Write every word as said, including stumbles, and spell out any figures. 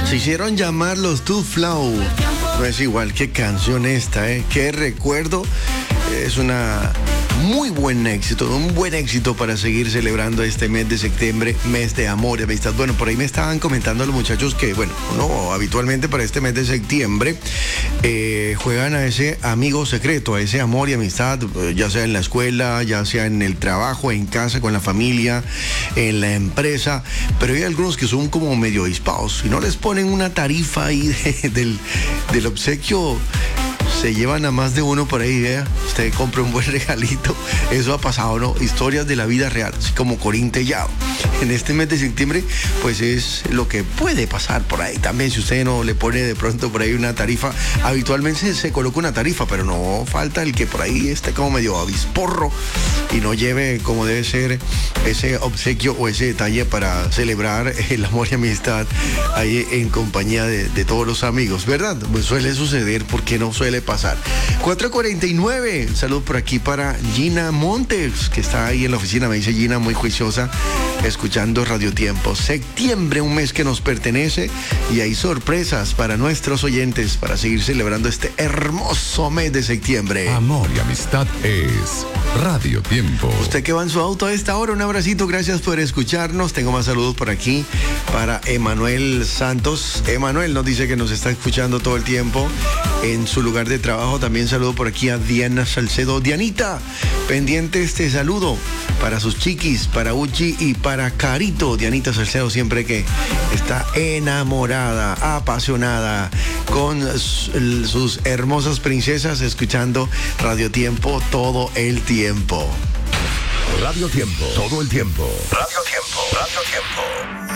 Se hicieron llamar los Too Flow. No es igual, qué canción esta, ¿eh? Qué recuerdo. Es una muy buen éxito, un buen éxito para seguir celebrando este mes de septiembre, mes de amor y amistad. Bueno, por ahí me estaban comentando los muchachos que, bueno, no, habitualmente para este mes de septiembre eh, juegan a ese amigo secreto, a ese amor y amistad, ya sea en la escuela, ya sea en el trabajo, en casa, con la familia, en la empresa, pero hay algunos que son como medio avispados y no les ponen una tarifa ahí de, del, del obsequio. Se llevan a más de uno por ahí, vea. Usted compra un buen regalito. Eso ha pasado, ¿no? Historias de la vida real, así como Corín Tellado. En este mes de septiembre, pues es lo que puede pasar por ahí. También si usted no le pone de pronto por ahí una tarifa, habitualmente se, se coloca una tarifa, pero no falta el que por ahí esté como medio avisporro y no lleve como debe ser ese obsequio o ese detalle para celebrar el amor y amistad ahí en compañía de, de todos los amigos, ¿verdad? Pues suele suceder, porque no suele pasar. cuatro cuarenta y nueve, salud por aquí para Gina Montes, que está ahí en la oficina, me dice Gina, muy juiciosa, escuchando Radio Tiempo. Septiembre, un mes que nos pertenece y hay sorpresas para nuestros oyentes para seguir celebrando este hermoso mes de septiembre. Amor y amistad es Radio Tiempo. Usted que va en su auto a esta hora, un abracito, gracias por escucharnos. Tengo más saludos por aquí para Emanuel Santos. Emanuel nos dice que nos está escuchando todo el tiempo en su lugar de trabajo. También saludo por aquí a Diana Salcedo. Dianita, pendiente este saludo para sus chiquis, para Uchi y para Carito. Dianita Salcedo siempre que está enamorada, apasionada con sus hermosas princesas, escuchando Radio Tiempo todo el tiempo. Radio Tiempo, todo el tiempo. Radio Tiempo, Radio Tiempo.